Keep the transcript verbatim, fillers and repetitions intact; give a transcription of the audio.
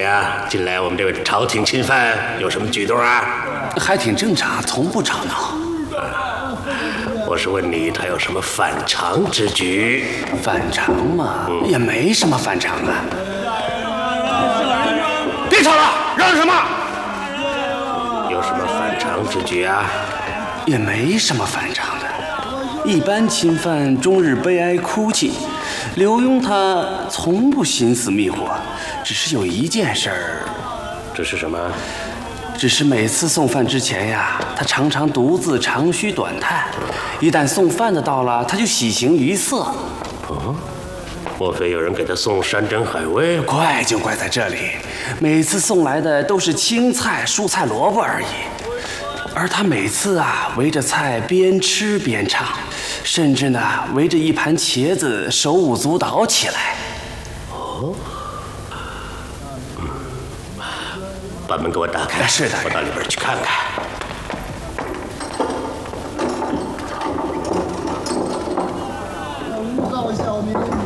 呀？近来我们这位朝廷钦犯有什么举动啊？ 还挺正常，从不吵闹。 我是问你，他有什么反常之举？ 反常嘛，嗯、也没什么反常啊。别吵了，嚷什么？ 有什么反常之举啊？ 也没什么反常的。一般钦犯终日悲哀哭泣，刘墉他从不心思迷惑，只是有一件事儿。 这是什么？ 只是每次送饭之前呀，他常常独自长吁短叹。一旦送饭的到了，他就喜形于色。 哦，莫非有人给他送山珍海味？ 怪就怪在这里，每次送来的都是青菜、蔬菜、萝卜而已，而他每次啊围着菜边吃边唱，甚至呢围着一盘茄子手舞足蹈起来。 哦。把门给我打开。 是的， 我到里边去看看。 无道小民。